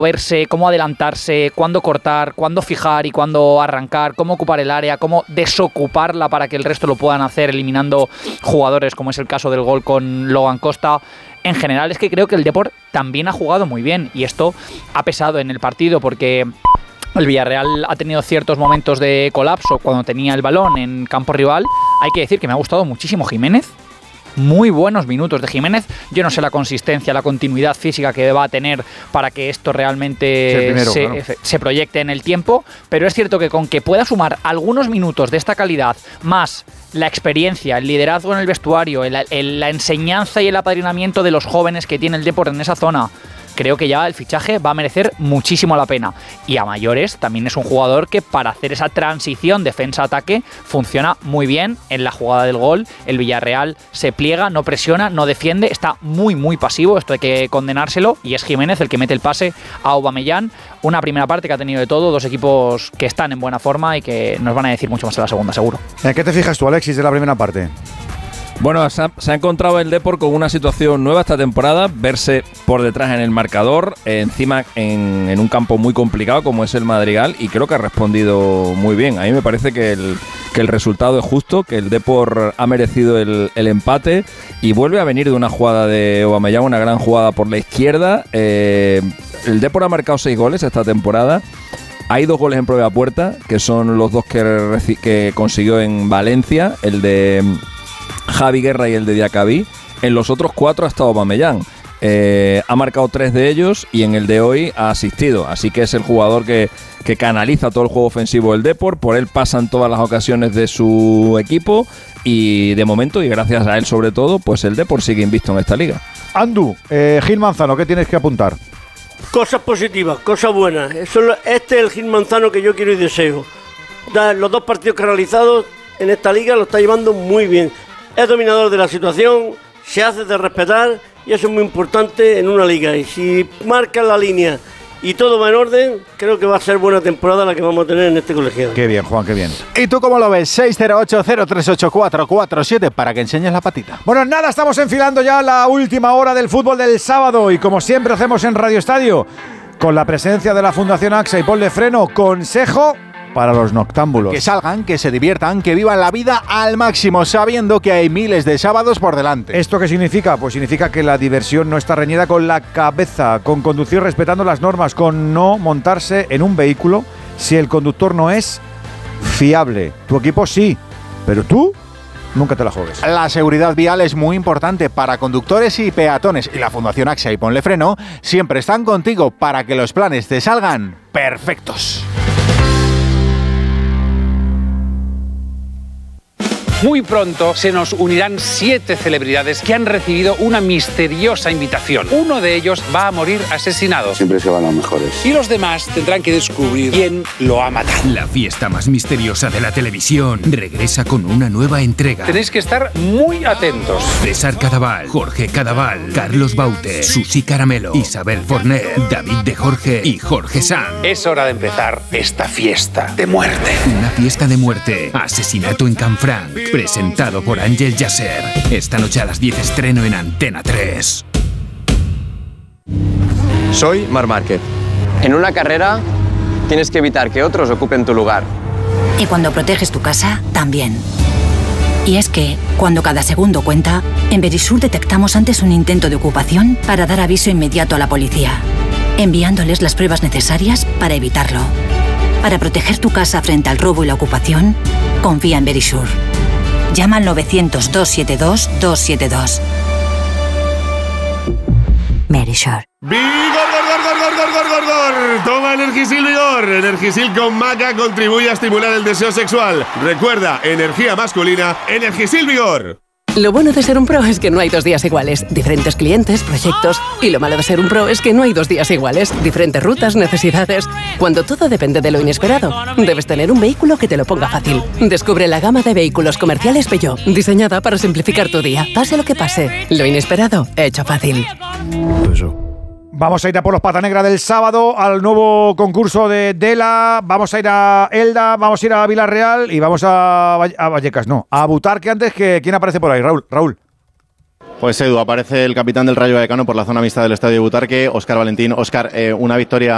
verse, cómo adelantarse, cuándo cortar, cuándo fijar y cuándo arrancar, cómo ocupar el área, cómo desocuparla para que el resto lo puedan hacer eliminando jugadores, como es el caso del gol con Logan Costa. En general es que creo que el Depor también ha jugado muy bien y esto ha pesado en el partido porque el Villarreal ha tenido ciertos momentos de colapso cuando tenía el balón en campo rival. Hay que decir que me ha gustado muchísimo Jiménez. Muy buenos minutos de Jiménez. Yo no sé la consistencia, la continuidad física que va a tener para que esto realmente se proyecte en el tiempo, pero es cierto que con que pueda sumar algunos minutos de esta calidad, más la experiencia, el liderazgo en el vestuario, la enseñanza y el apadrinamiento de los jóvenes que tiene el Depor en esa zona, creo que ya el fichaje va a merecer muchísimo la pena. Y a mayores también es un jugador que para hacer esa transición defensa-ataque funciona muy bien. En la jugada del gol el Villarreal se pliega, no presiona, no defiende, está muy muy pasivo, esto hay que condenárselo, y es Jiménez el que mete el pase a Aubameyang. Una primera parte que ha tenido de todo, dos equipos que están en buena forma y que nos van a decir mucho más en la segunda, seguro. ¿En qué te fijas tú, Alexis, de la primera parte? Bueno, se ha encontrado el Depor con una situación nueva esta temporada, verse por detrás en el marcador, encima en un campo muy complicado como es el Madrigal, y creo que ha respondido muy bien. A mí me parece que el resultado es justo, que el Depor ha merecido el empate y vuelve a venir de una jugada de Aubameyang, una gran jugada por la izquierda. El Depor ha marcado 6 goles esta temporada. Hay 2 goles en propia puerta, que son los 2 que consiguió en Valencia, el de Javi Guerra y el de Diacabí. En los otros 4 ha estado Aubameyang. Ha marcado 3 de ellos y en el de hoy ha asistido. Así que es el jugador que canaliza todo el juego ofensivo del Depor. Por él pasan todas las ocasiones de su equipo y de momento, y gracias a él sobre todo, pues el Depor sigue invicto en esta liga. Andu, Gil Manzano, ¿qué tienes que apuntar? Cosas positivas, cosas buenas. Este es el Gil Manzano que yo quiero y deseo. Los 2 partidos que ha realizado en esta liga lo está llevando muy bien. Es dominador de la situación, se hace de respetar y eso es muy importante en una liga. Y si marca la línea y todo va en orden, creo que va a ser buena temporada la que vamos a tener en este colegiado. Qué bien, Juan, qué bien. ¿Y tú cómo lo ves? 608-038447 para que enseñes la patita. Bueno, nada, estamos enfilando ya la última hora del fútbol del sábado y como siempre hacemos en Radio Estadio, con la presencia de la Fundación AXA y Ponle Freno, consejo para los noctámbulos. Que salgan, que se diviertan, que vivan la vida al máximo, sabiendo que hay miles de sábados por delante. ¿Esto qué significa? Pues significa que la diversión no está reñida con la cabeza, con conducir respetando las normas, con no montarse en un vehículo si el conductor no es fiable. Tu equipo sí, pero tú nunca te la juegues. La seguridad vial es muy importante para conductores y peatones, y la Fundación AXA y Ponle Freno siempre están contigo para que los planes te salgan perfectos. Muy pronto se nos unirán 7 celebridades que han recibido una misteriosa invitación. Uno de ellos va a morir asesinado. Siempre se van los mejores. Y los demás tendrán que descubrir quién lo ha matado. La fiesta más misteriosa de la televisión regresa con una nueva entrega. Tenéis que estar muy atentos. César Cadaval, Jorge Cadaval, Carlos Baute, Susi Caramelo, Isabel Forner, David de Jorge y Jorge Sanz. Es hora de empezar esta fiesta de muerte. Una fiesta de muerte. Asesinato en Canfranc. Presentado por Ángel Yasser. Esta noche a las 10 estreno en Antena 3. Soy Marc Márquez. En una carrera tienes que evitar que otros ocupen tu lugar. Y cuando proteges tu casa, también. Y es que, cuando cada segundo cuenta, en Verisur detectamos antes un intento de ocupación para dar aviso inmediato a la policía, enviándoles las pruebas necesarias para evitarlo. Para proteger tu casa frente al robo y la ocupación, confía en Verisur. Llama al 900-272-272. Verisur. ¡Vigor! Toma Energisil Vigor. Energisil con maca contribuye a estimular el deseo sexual. Recuerda, energía masculina, Energisil Vigor. Lo bueno de ser un pro es que no hay 2 días iguales. Diferentes clientes, proyectos. Y lo malo de ser un pro es que no hay 2 días iguales. Diferentes rutas, necesidades. Cuando todo depende de lo inesperado, debes tener un vehículo que te lo ponga fácil. Descubre la gama de vehículos comerciales Peugeot, diseñada para simplificar tu día. Pase lo que pase, lo inesperado, hecho fácil. Vamos a ir a por los Pata Negra del sábado, al nuevo concurso de Dela, vamos a ir a Elda, vamos a ir a Villarreal y vamos a Vallecas, no, a Butarque antes. Que ¿quién aparece por ahí? Raúl. Pues Edu, aparece el capitán del Rayo Vallecano por la zona mixta del estadio de Butarque, Óscar Valentín. Óscar, una victoria